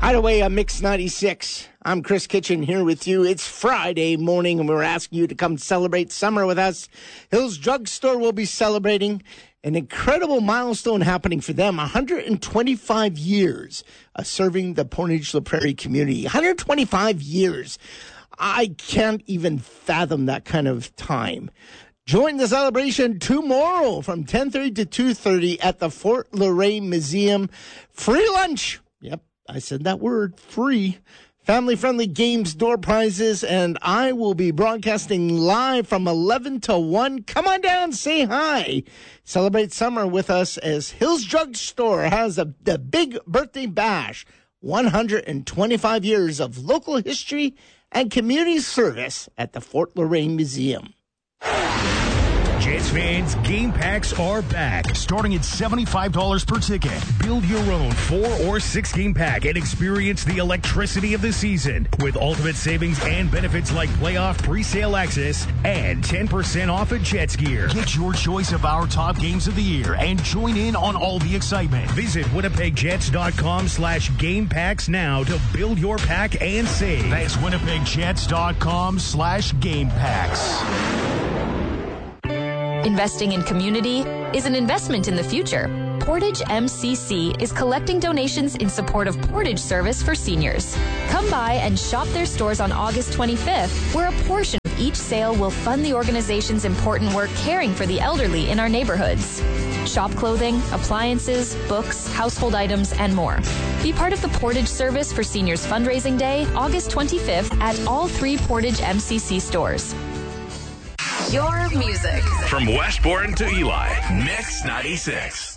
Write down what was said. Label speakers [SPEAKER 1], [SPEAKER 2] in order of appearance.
[SPEAKER 1] Hideaway on Mix 96. I'm Chris Kitchen here with you. It's Friday morning, and we're asking you to come celebrate summer with us. Hills Drug Store will be celebrating an incredible milestone happening for them. 125 years of serving the Portage La Prairie community. 125 years. I can't even fathom that kind of time. Join the celebration tomorrow from 10:30 to 2:30 at the Fort Luray Museum. Free lunch. Yep, I said that word, free. Family-friendly games, door prizes, and I will be broadcasting live from 11 to 1. Come on down, say hi. Celebrate summer with us as Hills Drug Store has the big birthday bash. 125 years of local history and community service at the Fort Luray Museum.
[SPEAKER 2] Jets fans, game packs are back. Starting at $75 per ticket. Build your own 4 or 6 game pack and experience the electricity of the season with ultimate savings and benefits like playoff pre-sale access and 10% off of Jets gear. Get your choice of our top games of the year and join in on all the excitement. Visit winnipegjets.com/game packs now to build your pack and save. That's winnipegjets.com/game packs.
[SPEAKER 3] Investing in community is an investment in the future. Portage MCC is collecting donations in support of Portage Service for seniors. Come by and shop their stores on August 25th, where a portion of each sale will fund the organization's important work caring for the elderly in our neighborhoods. Shop clothing, appliances, books, household items, and more. Be part of the Portage Service for Seniors Fundraising Day, August 25th, at all 3 Portage MCC stores.
[SPEAKER 4] Your music.
[SPEAKER 5] From Westbourne to Eli, Mix 96.